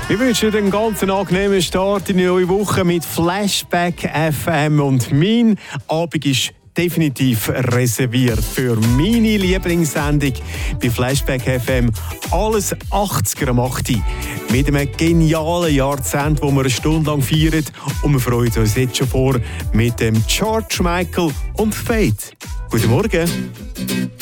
Ich wünsche dir einen ganz angenehmen Start in die neue Woche mit Flashback FM. Und mein Abend ist definitiv reserviert für meine Lieblingssendung bei Flashback FM. Alles 80er am 8. Mit einem genialen Jahrzehnt, das wir eine Stunde lang feiern. Und wir freuen uns jetzt schon vor mit dem George Michael und Fate. Guten Morgen.